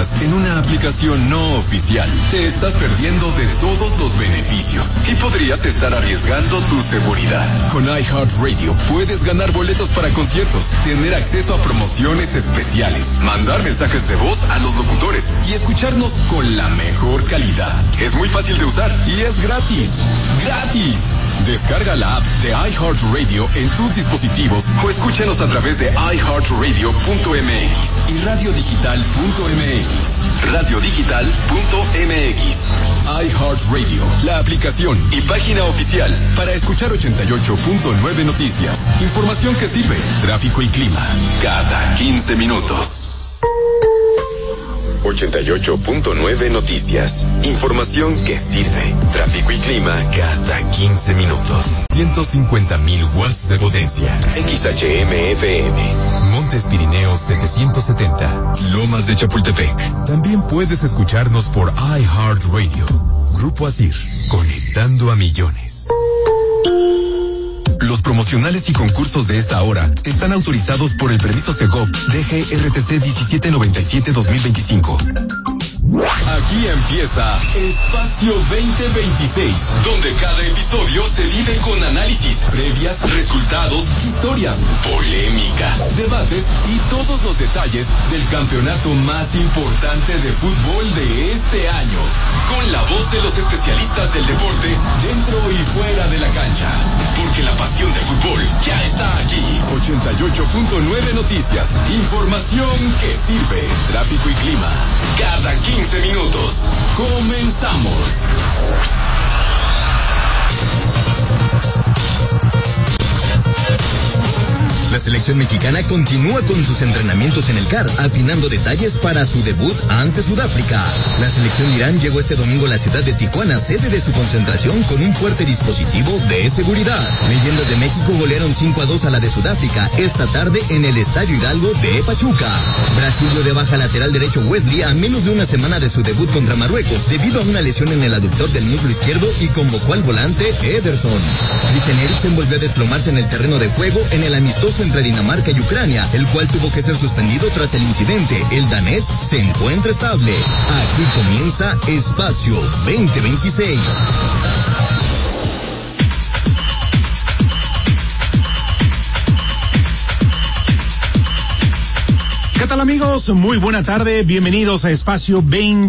escuchas en una aplicación no oficial, te estás perdiendo de todos los beneficios y podrías estar arriesgando tu seguridad. Con iHeartRadio puedes ganar boletos para conciertos, tener acceso a promociones especiales, mandar mensajes de voz a los locutores y escucharnos con la mejor calidad. Es muy fácil de usar y es gratis. ¡Gratis! Descarga la app de iHeartRadio en tus dispositivos o escúchanos a través de iHeartRadio.mx y radiodigital.mx. Radiodigital.mx. iHeartRadio, la aplicación y página oficial para escuchar 88.9 noticias. Información que sirve, tráfico y clima, cada 15 minutos. 88.9 noticias. Información que sirve. Tráfico y clima cada 15 minutos. 150,000 watts de potencia. XHM-FM. Montes Pirineos 770. Lomas de Chapultepec. También puedes escucharnos por iHeartRadio. Grupo Asir. Conectando a millones. Los promocionales y concursos de esta hora están autorizados por el permiso Segov DGRTC 1797-2025. Aquí empieza Espacio 2026, donde cada episodio se vive con análisis, previas, resultados, historias, polémica, debates y todos los detalles del campeonato más importante de fútbol de este año, con la voz de los especialistas del deporte dentro y fuera de la cancha, porque la pasión del fútbol ya está aquí. 88.9 noticias, información que sirve, tráfico y clima, cada 15 minutos. Comenzamos. La selección mexicana continúa con sus entrenamientos en el CAR, afinando detalles para su debut ante Sudáfrica. La selección de Irán llegó este domingo a la ciudad de Tijuana, sede de su concentración, con un fuerte dispositivo de seguridad. Leyendas de México golearon 5-2 a la de Sudáfrica esta tarde en el Estadio Hidalgo de Pachuca. Brasil dio de baja lateral derecho Wesley a menos de una semana de su debut contra Marruecos, debido a una lesión en el aductor del muslo izquierdo, y convocó al volante Ederson. Christian Eriksen volvió a desplomarse en el terreno de juego en el amistoso entre Dinamarca y Ucrania, el cual tuvo que ser suspendido tras el incidente. El danés se encuentra estable. Aquí comienza Espacio 2026. ¿Qué tal, amigos? Muy buena tarde, bienvenidos a Espacio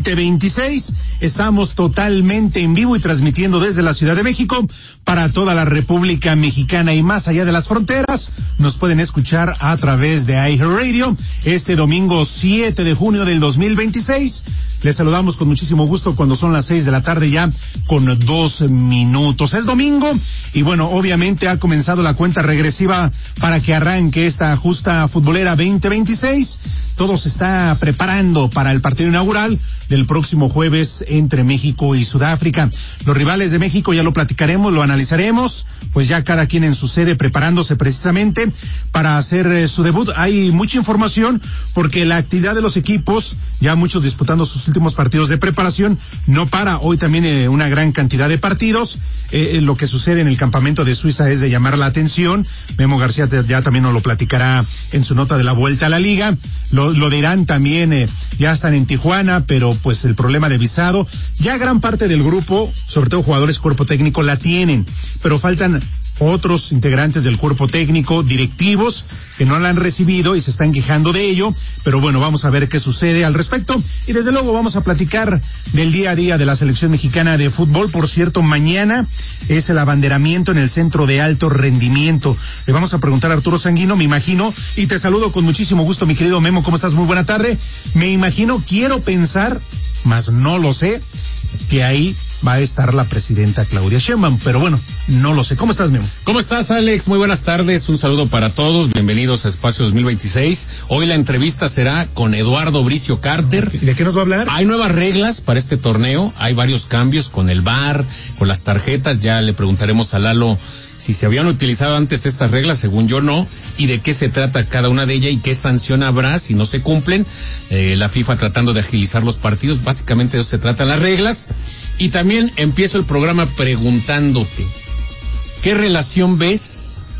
2026. Estamos totalmente en vivo y transmitiendo desde la Ciudad de México para toda la República Mexicana y más allá de las fronteras. Nos pueden escuchar a través de iHeartRadio este domingo 7 de junio del 2026. Les saludamos con muchísimo gusto cuando son las 6 de la tarde ya con 2 minutos. Es domingo y bueno, obviamente ha comenzado la cuenta regresiva para que arranque esta justa futbolera 2026. Todo se está preparando para el partido inaugural del próximo jueves entre México y Sudáfrica. Los rivales de México ya lo platicaremos, lo analizaremos, pues ya cada quien en su sede preparándose precisamente para hacer su debut. Hay mucha información porque la actividad de los equipos, ya muchos disputando sus últimos partidos de preparación, no para. Hoy también una gran cantidad de partidos. Lo que sucede en el campamento de Suiza es de llamar la atención. Memo García ya también nos lo platicará en su nota de la vuelta a la liga. Lo de Irán también, ya están en Tijuana, pero pues el problema de visado, ya gran parte del grupo, sobre todo jugadores, cuerpo técnico, la tienen, pero faltan otros integrantes del cuerpo técnico, directivos, que no la han recibido y se están quejando de ello, pero bueno, vamos a ver qué sucede al respecto, y desde luego vamos a platicar del día a día de la selección mexicana de fútbol. Por cierto, mañana es el abanderamiento en el Centro de Alto Rendimiento. Le vamos a preguntar a Arturo Sanguino, me imagino, y te saludo con muchísimo gusto, mi querido Memo, ¿cómo estás? Muy buena tarde. Me imagino, quiero pensar, mas no lo sé, que ahí va a estar la presidenta Claudia Sheinbaum, pero bueno, no lo sé. ¿Cómo estás, Memo? ¿Cómo estás, Alex? Muy buenas tardes, un saludo para todos, bienvenidos a Espacio 2026. Hoy la entrevista será con Eduardo Bricio Carter. ¿De qué nos va a hablar? Hay nuevas reglas para este torneo, hay varios cambios con el VAR, con las tarjetas, ya le preguntaremos a Lalo si se habían utilizado antes estas reglas, según yo no, y de qué se trata cada una de ellas y qué sanción habrá si no se cumplen. La FIFA tratando de agilizar los partidos, básicamente de eso se tratan las reglas. Y también empiezo el programa preguntándote, ¿qué relación ves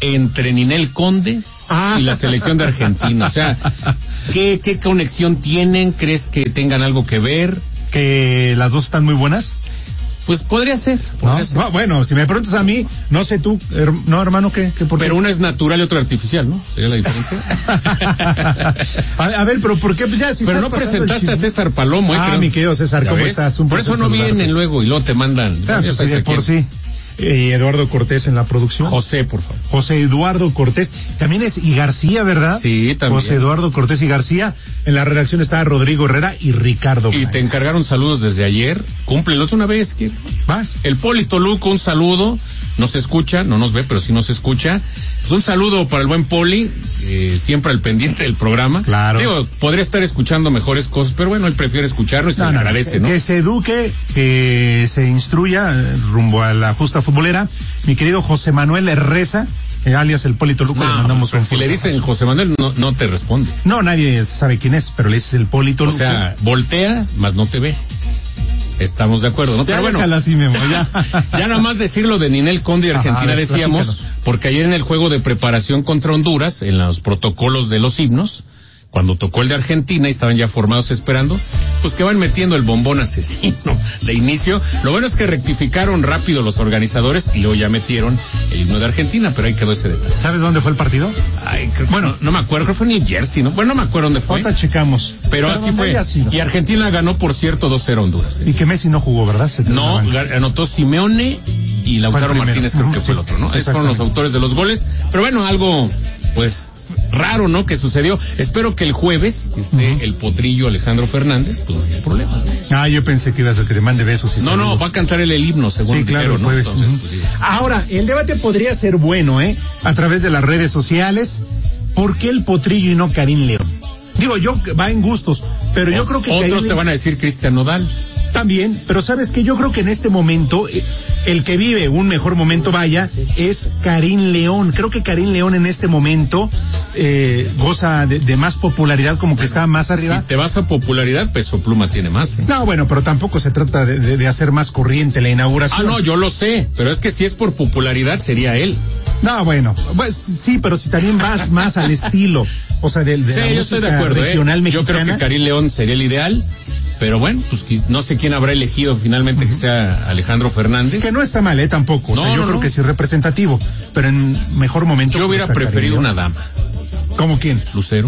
entre Ninel Conde y la selección de Argentina. O sea, ¿qué conexión tienen? ¿Crees que tengan algo que ver? ¿Que las dos están muy buenas? Pues podría ser. No, bueno, si me preguntas a mí, no sé tú, no, hermano, ¿qué por qué? Pero una es natural y otra artificial, ¿no? ¿Sería la diferencia? a ver, pero ¿por qué? Pues ya, si pero no presentaste a César Palomo, mi querido César, ¿cómo estás? Por eso no vienen luego y luego te mandan. Pues por sí. Eduardo Cortés en la producción. José, por favor. José Eduardo Cortés. También y García, ¿verdad? Sí, también. José Eduardo Cortés y García. En la redacción estaba Rodrigo Herrera y Ricardo. Y te encargaron saludos desde ayer. Cúmplelos una vez, ¿quieres? ¿Vas? El Poli Toluco, un saludo. Nos escucha, no nos ve, pero sí nos escucha. Pues un saludo para el buen Poli, siempre al pendiente del programa. Claro. Digo, podría estar escuchando mejores cosas, pero bueno, él prefiere escucharlo y se le agradece, ¿no? Que se eduque, que se instruya rumbo a la justa futbolera. Mi querido José Manuel Reza, alias el Poli Toluco, le mandamos un si le dicen José Manuel, no te responde. No, nadie sabe quién es, pero le dices el Poli Toluco. O sea, voltea, más no te ve. Estamos de acuerdo, ¿no? Ya, pero bueno, así, Memo, ya. Ya nada más decirlo de Ninel Conde y Argentina, decíamos, platícanos. Porque ayer en el juego de preparación contra Honduras, en los protocolos de los himnos, cuando tocó el de Argentina y estaban ya formados esperando, pues que van metiendo el bombón asesino de inicio. Lo bueno es que rectificaron rápido los organizadores y luego ya metieron el himno de Argentina, pero ahí quedó ese detalle. ¿Sabes dónde fue el partido? Bueno, no me acuerdo, creo que fue en New Jersey, ¿no? Bueno, no me acuerdo dónde fue. Ahorita checamos. Pero así fue. Así, ¿no? Y Argentina ganó, por cierto, 2-0 Honduras. Y que Messi no jugó, ¿verdad? No, anotó Simeone y Lautaro Martínez, creo que fue el otro, ¿no? Esos fueron los autores de los goles. Pero bueno, algo, pues, raro, ¿no? Que sucedió. Espero que el jueves esté el potrillo Alejandro Fernández, pues no hay problemas, ¿no? Yo pensé que ibas a que te mande besos. No, va a cantar el himno, según sí, claro, dijeron, ¿no? Jueves. Entonces, pues, sí. Ahora, el debate podría ser bueno, a través de las redes sociales. ¿Por qué el potrillo y no Karim León? Digo, va en gustos, pero yo creo que otros te van a decir Cristian Nodal. También, pero sabes que yo creo que en este momento, el que vive un mejor momento, es Karim León. Creo que Karim León en este momento goza de más popularidad, como que está más arriba. Si te vas a popularidad, Peso Pluma tiene más. No, bueno, pero tampoco se trata de hacer más corriente la inauguración. No, yo lo sé, pero es que si es por popularidad sería él. No, bueno, pues sí, pero si también vas más al estilo, o sea, de la yo estoy de acuerdo, regional mexicana. Yo creo que Karim León sería el ideal. Pero bueno, pues no sé quién habrá elegido finalmente que sea Alejandro Fernández. Que no está mal, tampoco. Yo creo que sí es representativo, pero en mejor momento. Yo hubiera preferido una dama. ¿Cómo quién? Lucero.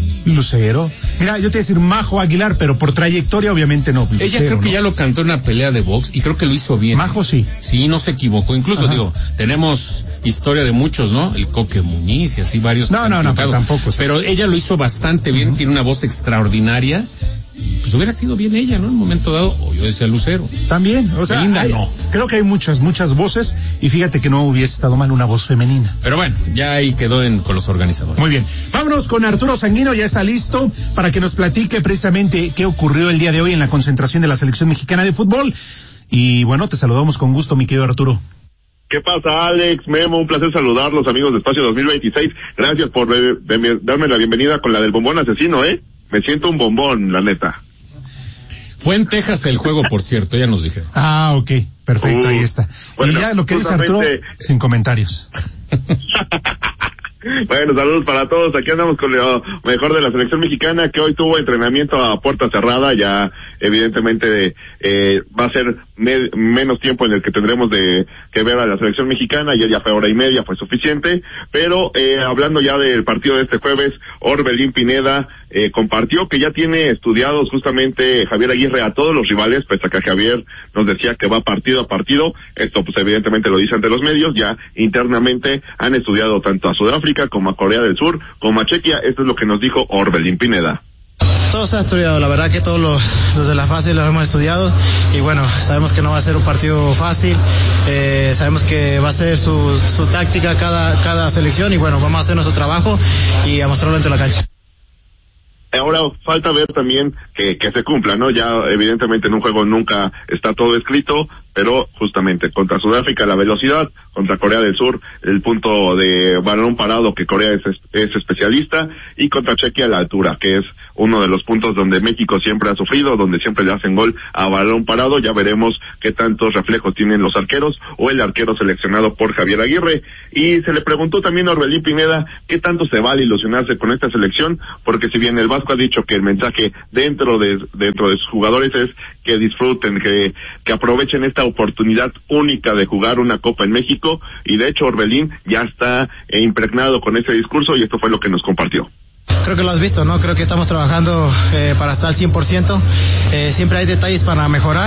Mira, yo te voy a decir Majo Aguilar, pero por trayectoria obviamente no. Lucero, ella creo que ya lo cantó en una pelea de box y creo que lo hizo bien. Majo sí. Sí, no se equivocó. Incluso tenemos historia de muchos, ¿no? El Coque Muñiz y así varios. No, pero tampoco. Sí. Pero ella lo hizo bastante bien, tiene una voz extraordinaria. Pues hubiera sido bien ella, ¿no? En un momento dado, o yo decía Lucero. También, o sea, creo que hay muchas voces, y fíjate que no hubiese estado mal una voz femenina. Pero bueno, ya ahí quedó con los organizadores. Muy bien. Vámonos con Arturo Sanguino, ya está listo para que nos platique precisamente qué ocurrió el día de hoy en la concentración de la selección mexicana de fútbol. Y bueno, te saludamos con gusto, mi querido Arturo. ¿Qué pasa, Alex? Memo, un placer saludarlos, amigos de Espacio 2026. Gracias por darme la bienvenida con la del bombón asesino, Me siento un bombón, la neta. Fue en Texas el juego, por cierto, ya nos dijeron. Ok, perfecto, ahí está. Bueno, y ya lo que dice Arturo, sin comentarios. Bueno, saludos para todos. Aquí andamos con lo mejor de la selección mexicana, que hoy tuvo entrenamiento a puerta cerrada. Ya evidentemente va a ser menos tiempo en el que tendremos que ver a la selección mexicana. Ayer ya fue hora y media, fue suficiente. Pero hablando ya del partido de este jueves, Orbelín Pineda compartió que ya tiene estudiados justamente Javier Aguirre a todos los rivales, pese a que Javier nos decía que va partido a partido. Esto pues evidentemente lo dice ante los medios. Ya internamente han estudiado tanto a Sudáfrica como a Corea del Sur, como a Chequia. Esto es lo que nos dijo Orbelín Pineda. Todo se ha estudiado, la verdad que todos los de la fase los hemos estudiado y bueno, sabemos que no va a ser un partido fácil, sabemos que va a ser su táctica cada selección y bueno, vamos a hacer nuestro trabajo y a mostrarlo dentro de la cancha. Ahora falta ver también que se cumpla, ¿no? Ya evidentemente en un juego nunca está todo escrito, pero justamente contra Sudáfrica la velocidad, contra Corea del Sur el punto de balón parado que Corea es especialista, y contra Chequia la altura, que es uno de los puntos donde México siempre ha sufrido, donde siempre le hacen gol a balón parado. Ya veremos qué tantos reflejos tienen los arqueros o el arquero seleccionado por Javier Aguirre. Y se le preguntó también a Orbelín Pineda qué tanto se vale ilusionarse con esta selección, porque si bien el Vasco ha dicho que el mensaje dentro de sus jugadores es que disfruten, que aprovechen esta oportunidad única de jugar una Copa en México, y de hecho Orbelín ya está impregnado con ese discurso, y esto fue lo que nos compartió. Creo que lo has visto, ¿no? Creo que estamos trabajando para estar al 100%. Siempre hay detalles para mejorar.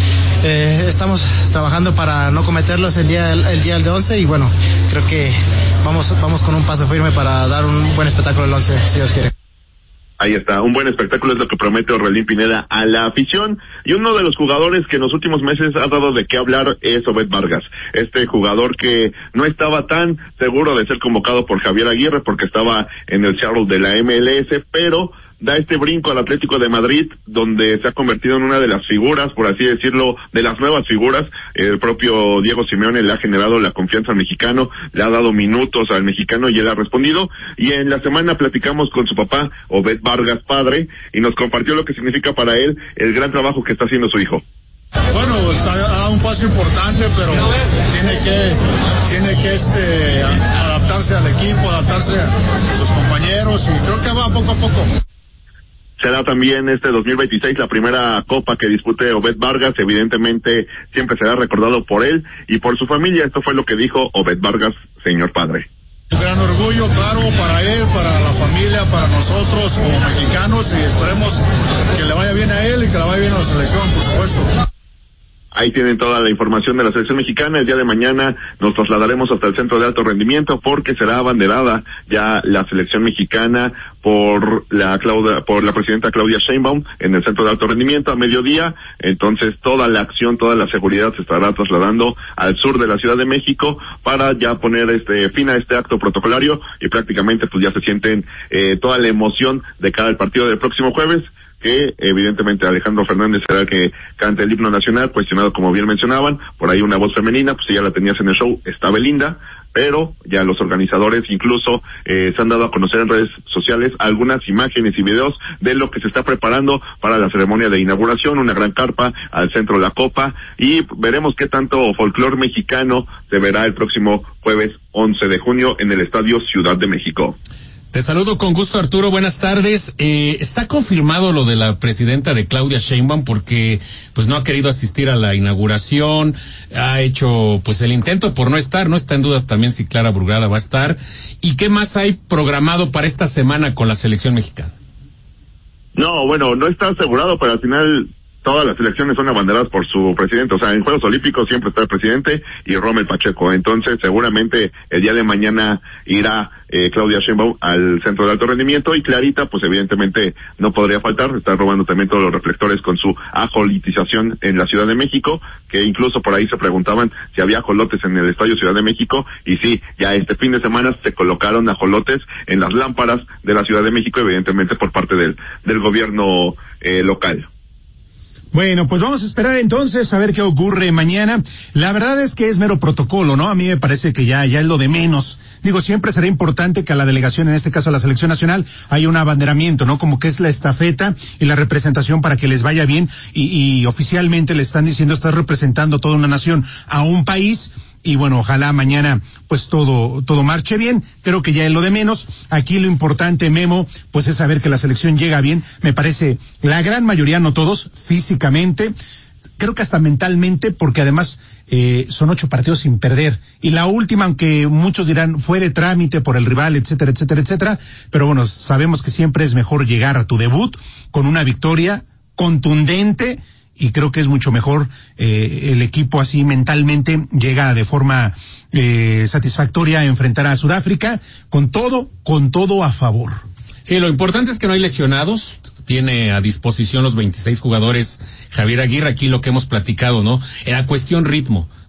Estamos trabajando para no cometerlos el día del 11, y bueno, creo que vamos con un paso firme para dar un buen espectáculo el 11, si Dios quiere. Ahí está, un buen espectáculo es lo que promete Orbelín Pineda a la afición. Y uno de los jugadores que en los últimos meses ha dado de qué hablar es Obed Vargas, este jugador que no estaba tan seguro de ser convocado por Javier Aguirre porque estaba en el Seattle de la MLS, pero da este brinco al Atlético de Madrid, donde se ha convertido en una de las figuras, por así decirlo, de las nuevas figuras. El propio Diego Simeone le ha generado la confianza al mexicano, le ha dado minutos al mexicano y él ha respondido. Y en la semana platicamos con su papá, Obed Vargas padre, y nos compartió lo que significa para él el gran trabajo que está haciendo su hijo. Bueno, ha dado un paso importante, pero tiene que adaptarse al equipo, adaptarse a sus compañeros, y creo que va poco a poco. Será también este 2026 la primera copa que dispute Obed Vargas. Evidentemente siempre será recordado por él y por su familia. Esto fue lo que dijo Obed Vargas, señor padre. Un gran orgullo, claro, para él, para la familia, para nosotros como mexicanos, y esperemos que le vaya bien a él y que le vaya bien a la selección, por supuesto. Ahí tienen toda la información de la selección mexicana. El día de mañana nos trasladaremos hasta el centro de alto rendimiento porque será abanderada ya la selección mexicana por la presidenta Claudia Sheinbaum en el centro de alto rendimiento a mediodía. Entonces toda la acción, toda la seguridad se estará trasladando al sur de la Ciudad de México para ya poner fin a este acto protocolario, y prácticamente pues ya se sienten toda la emoción de cara al partido del próximo jueves, que evidentemente Alejandro Fernández será el que cante el himno nacional, cuestionado como bien mencionaban, por ahí una voz femenina, pues ya la tenías en el show, está Belinda, pero ya los organizadores incluso se han dado a conocer en redes sociales algunas imágenes y videos de lo que se está preparando para la ceremonia de inauguración, una gran carpa al centro de la Copa, y veremos qué tanto folclor mexicano se verá el próximo jueves 11 de junio en el Estadio Ciudad de México. Te saludo con gusto, Arturo, buenas tardes. ¿Está confirmado lo de la presidenta de Claudia Sheinbaum? Porque pues no ha querido asistir a la inauguración, ha hecho pues el intento por no estar, no está en dudas también si Clara Burgada va a estar. ¿Y qué más hay programado para esta semana con la selección mexicana? No, bueno, no está asegurado, pero al final todas las elecciones son abanderadas por su presidente. O sea, en Juegos Olímpicos siempre está el presidente y Rommel Pacheco. Entonces, seguramente el día de mañana irá Claudia Sheinbaum al centro de alto rendimiento, y Clarita, pues evidentemente no podría faltar. Está robando también todos los reflectores con su ajolitización en la Ciudad de México, que incluso por ahí se preguntaban si había ajolotes en el Estadio Ciudad de México, y sí, ya este fin de semana se colocaron ajolotes en las lámparas de la Ciudad de México, evidentemente por parte del gobierno local. Bueno, pues vamos a esperar entonces a ver qué ocurre mañana. La verdad es que es mero protocolo, ¿no? A mí me parece que ya es lo de menos. Digo, siempre será importante que a la delegación, en este caso a la selección nacional, haya un abanderamiento, ¿no? Como que es la estafeta y la representación para que les vaya bien, y oficialmente le están diciendo, estás representando toda una nación a un país. Y bueno, ojalá mañana pues todo marche bien. Creo que ya es lo de menos. Aquí lo importante, Memo, pues es saber que la selección llega bien. Me parece la gran mayoría, no todos, físicamente, creo que hasta mentalmente, porque además son 8 partidos sin perder. Y la última, aunque muchos dirán fue de trámite por el rival, etcétera, etcétera, etcétera, pero bueno, sabemos que siempre es mejor llegar a tu debut con una victoria contundente, y creo que es mucho mejor el equipo así mentalmente llega de forma satisfactoria a enfrentar a Sudáfrica con todo a favor. Sí, lo importante es que no hay lesionados. Tiene a disposición los 26 jugadores Javier Aguirre. Aquí lo que hemos platicado, ¿no? Era cuestión ritmo.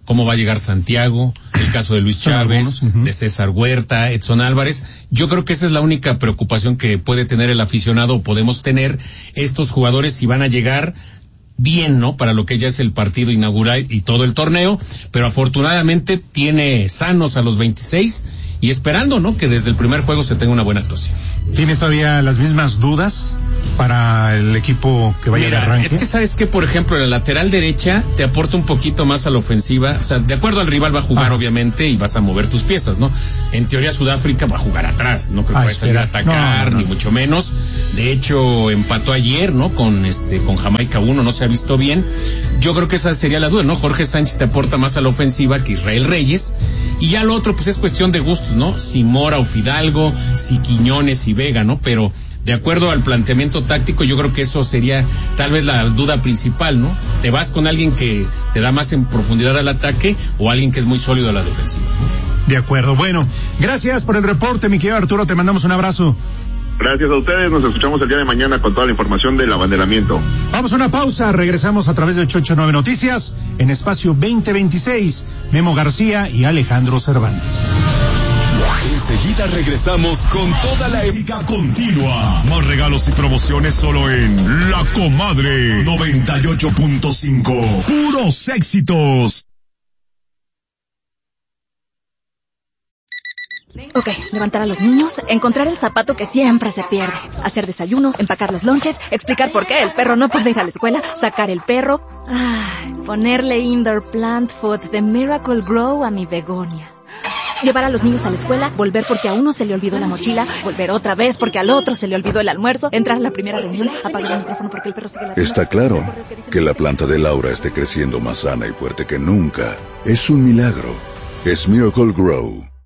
cómo va a llegar Santiago, el caso de Luis Chávez, de César Huerta, Edson Álvarez. Yo creo que esa es la única preocupación que puede tener el aficionado, o podemos tener estos jugadores, si van a llegar bien, ¿no? Para lo que ya es el partido inaugural y todo el torneo, pero afortunadamente tiene sanos a los 26 y esperando, ¿no? Que desde el primer juego se tenga una buena actuación. ¿Tienes todavía las mismas dudas para el equipo que vaya de arranque? Es que sabes que, por ejemplo, la lateral derecha te aporta un poquito más a la ofensiva, o sea, de acuerdo al rival va a jugar obviamente y vas a mover tus piezas, ¿no? En teoría Sudáfrica va a jugar atrás, no creo que vaya a salir a atacar, ni mucho menos. De hecho, empató ayer, ¿no? Con Jamaica 1, no se ha visto bien. Yo creo que esa sería la duda, ¿no? Jorge Sánchez te aporta más a la ofensiva que Israel Reyes, y ya lo otro pues es cuestión de gustos, ¿no? Si Mora o Fidalgo, si Quiñones y Vega, ¿no? Pero de acuerdo al planteamiento táctico, yo creo que eso sería tal vez la duda principal, ¿no? ¿Te vas con alguien que te da más en profundidad al ataque o alguien que es muy sólido a la defensiva, ¿no? De acuerdo. Bueno, gracias por el reporte, mi querido Arturo, te mandamos un abrazo. Gracias a ustedes, nos escuchamos el día de mañana con toda la información del abanderamiento. Vamos a una pausa, regresamos a través de 889 Noticias, en Espacio 2026, Memo García y Alejandro Cervantes. Enseguida regresamos con toda la épica continua. Más regalos y promociones solo en La Comadre 98.5. Puros éxitos. Ok, levantar a los niños, encontrar el zapato que siempre se pierde, hacer desayunos, empacar los lonches, explicar por qué el perro no puede ir a la escuela, sacar el perro, ponerle indoor plant food de Miracle Grow a mi begonia. Llevar a los niños a la escuela, volver porque a uno se le olvidó la mochila, volver otra vez porque al otro se le olvidó el almuerzo, entrar a la primera reunión, apagar el micrófono porque el perro sigue ladrando. Está claro que la planta de Laura esté creciendo más sana y fuerte que nunca. Es un milagro. Es Miracle Grow.